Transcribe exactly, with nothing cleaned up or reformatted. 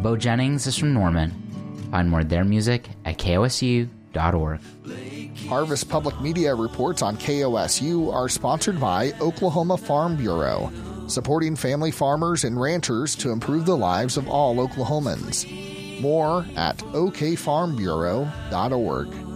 Bo Jennings is from Norman. Find more of their music at K O S U dot org. Harvest Public Media reports on K O S U are sponsored by Oklahoma Farm Bureau, supporting family farmers and ranchers to improve the lives of all Oklahomans. More at O K farm bureau dot org.